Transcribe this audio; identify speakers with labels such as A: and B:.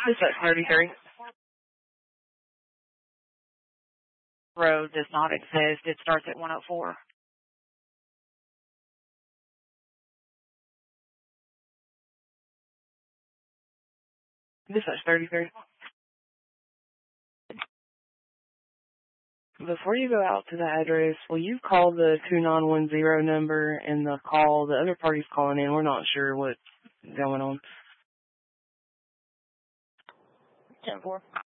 A: Dispatch 33. Road does not exist. It starts at 104. Dispatch 33. Before you go out to the address, will you call the 2910 number and the other party's calling in? We're not sure what's going on.
B: 10-4.